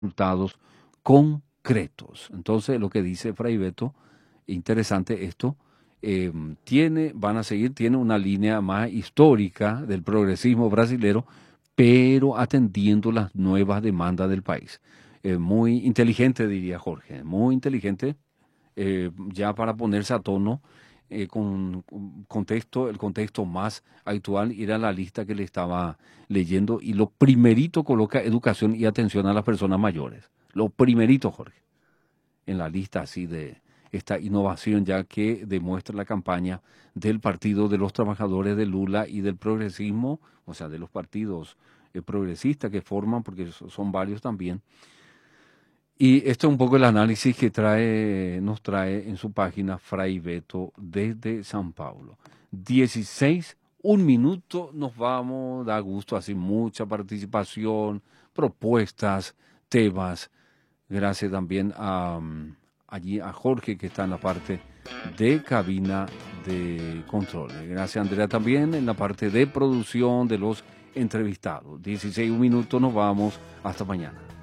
resultados concretos. Entonces, lo que dice Fray Beto, interesante esto, van a seguir, tiene una línea más histórica del progresismo brasilero, pero atendiendo las nuevas demandas del país. Muy inteligente, diría Jorge, muy inteligente, ya para ponerse a tono con contexto, el contexto más actual era la lista que le estaba leyendo y lo primerito coloca educación y atención a las personas mayores. Lo primerito, Jorge, en la lista así de esta innovación ya que demuestra la campaña del Partido de los Trabajadores de Lula y del progresismo, o sea, de los partidos progresistas que forman, porque son varios también. Y esto es un poco el análisis que nos trae en su página Fray Beto desde San Paulo. 16, un minuto, nos vamos, da gusto, así mucha participación, propuestas, temas. Gracias también allí a Jorge que está en la parte de cabina de control. Gracias Andrea también en la parte de producción de los entrevistados. 16, un minuto, nos vamos, hasta mañana.